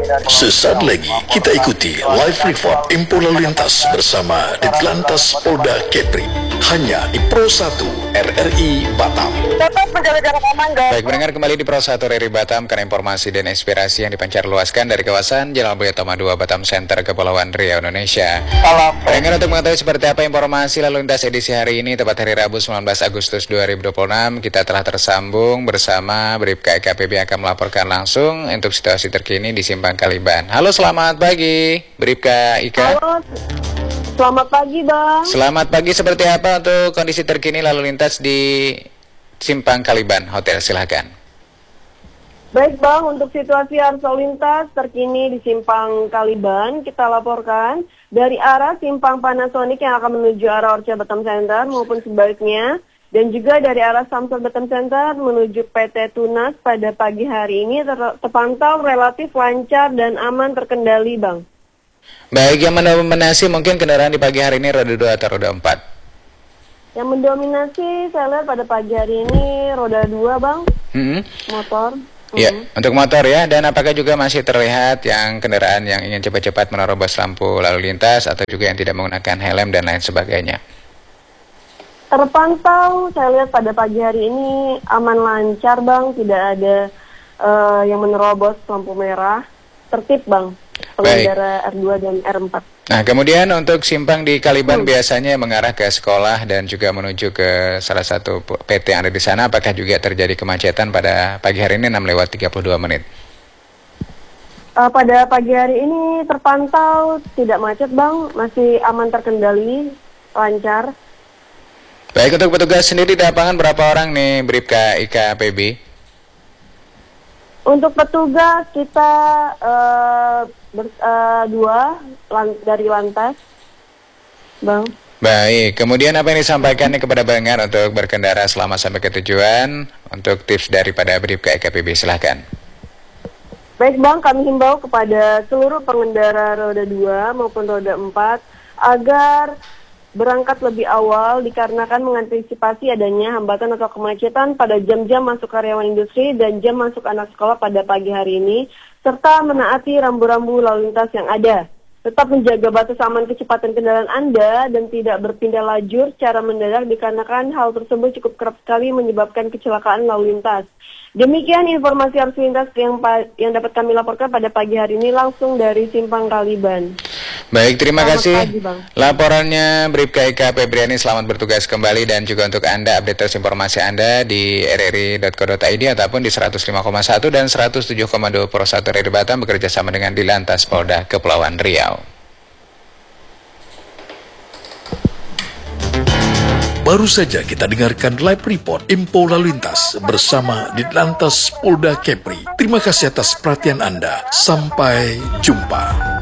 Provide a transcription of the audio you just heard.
Sesaat lagi kita ikuti live report info lalu lintas bersama Ditlantas Polda Kepri hanya di Pro 1 RRI Batam. Tetap menjaga jarak aman, guys. Baik, mendengar kembali di Pro 1 RRI Batam karena informasi dan inspirasi yang dipancar luaskan dari kawasan Jalan Buyutama 2 Batam Center, Kepulauan Riau, Indonesia. Pendengar, untuk mengetahui seperti apa informasi lalu lintas edisi hari ini, tepat hari Rabu 19 Agustus 2026, kita telah tersambung bersama Bribka IKPB akan melaporkan langsung untuk situasi terkini di Simpang Kaliban. Halo, selamat pagi, Bribka Ika. Halo, selamat pagi, Bang. Selamat pagi, seperti apa untuk kondisi terkini lalu lintas di Simpang Kaliban Hotel, silakan. Baik, Bang, untuk situasi arus lalu lintas terkini di Simpang Kaliban, kita laporkan dari arah Simpang Panasonic yang akan menuju arah Orca Batam Center maupun sebaliknya, dan juga dari arah Samsat Batam Center menuju PT Tunas pada pagi hari ini terpantau relatif lancar dan aman terkendali, Bang. Baik, yang mendominasi mungkin kendaraan di pagi hari ini roda 2 atau roda 4? Yang mendominasi saya lihat pada pagi hari ini roda 2, Bang. Motor. Ya, untuk motor ya. Dan apakah juga masih terlihat yang kendaraan yang ingin cepat-cepat menerobos lampu lalu lintas atau juga yang tidak menggunakan helm dan lain sebagainya? Terpantau saya lihat pada pagi hari ini aman lancar, Bang. Tidak ada yang menerobos lampu merah. Tertib, Bang, pengendara R2 dan R4. Nah, kemudian untuk simpang di Kaliban biasanya mengarah ke sekolah dan juga menuju ke salah satu PT yang ada di sana, apakah juga terjadi kemacetan pada pagi hari ini 6:32? Pada pagi hari ini terpantau tidak macet, Bang, masih aman terkendali, lancar. Baik, untuk petugas sendiri di lapangan berapa orang nih, Bribka IKPB? Untuk petugas kita dua dari lantas, Bang. Baik, kemudian apa yang disampaikan nih kepada pendengar untuk berkendara selama sampai ke tujuan? Untuk tips daripada Bribka IKPB, silahkan. Baik, Bang, kami himbau kepada seluruh pengendara roda 2 maupun roda 4 agar berangkat lebih awal dikarenakan mengantisipasi adanya hambatan atau kemacetan pada jam-jam masuk karyawan industri dan jam masuk anak sekolah pada pagi hari ini, serta menaati rambu-rambu lalu lintas yang ada. Tetap menjaga batas aman kecepatan kendaraan Anda dan tidak berpindah lajur secara mendadak dikarenakan hal tersebut cukup kerap sekali menyebabkan kecelakaan lalu lintas. Demikian informasi arus lintas yang dapat kami laporkan pada pagi hari ini langsung dari Simpang Kaliban. Baik, terima kasih pagi, Bang. Laporannya Bribka Ika Febriani. Selamat bertugas kembali dan juga untuk Anda update terus informasi Anda di rri.co.id ataupun di 105,1 dan 107,2 Pro 1 RRI Batam bekerja sama dengan Ditlantas Polda Kepulauan Riau. Baru saja kita dengarkan live report info lalu lintas bersama Ditlantas Polda Kepri. Terima kasih atas perhatian Anda. Sampai jumpa.